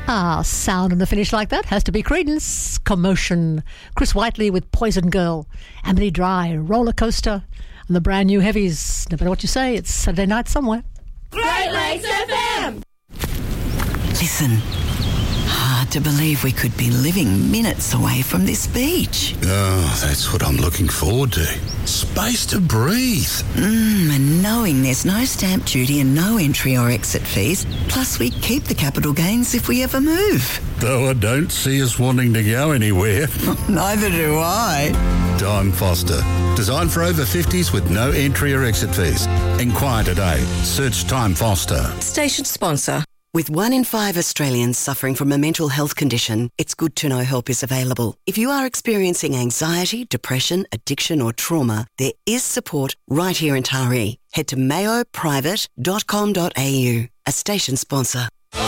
Sound in the finish like that has to be Creedence, Commotion, Chris Whiteley with Poison Girl, Amity Dry, Roller Coaster, and the brand new Heavies. No matter what you say, it's Saturday night somewhere. Great Lakes FM! Listen, hard to believe we could be living minutes away from this beach. Oh, that's what I'm looking forward to. Space to breathe. And knowing there's no stamp duty and no entry or exit fees, plus we keep the capital gains if we ever move. Though I don't see us wanting to go anywhere. Neither do I. Time Foster. Designed for over 50s with no entry or exit fees. Inquire today. Search Time Foster. Station sponsor. With 1 in 5 Australians suffering from a mental health condition, it's good to know help is available. If you are experiencing anxiety, depression, addiction or trauma, there is support right here in Taree. Head to mayoprivate.com.au. A station sponsor.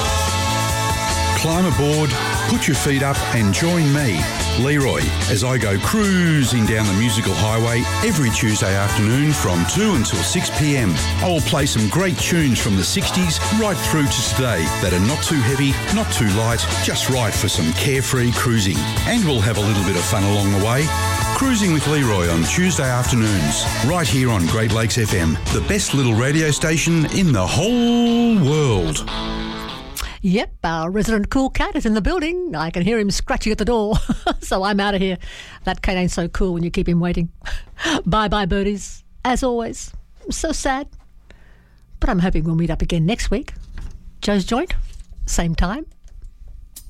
Climb aboard, put your feet up and join me, Leroy, as I go cruising down the musical highway every Tuesday afternoon from 2 until 6 p.m. I will play some great tunes from the 60s right through to today that are not too heavy, not too light, just right for some carefree cruising. And we'll have a little bit of fun along the way. Cruising with Leroy on Tuesday afternoons, right here on Great Lakes FM, the best little radio station in the whole world. Yep, our resident cool cat is in the building. I can hear him scratching at the door. So I'm out of here. That cat ain't so cool when you keep him waiting. Bye-bye, birdies. As always, I'm so sad. But I'm hoping we'll meet up again next week. Joe's Joint, same time,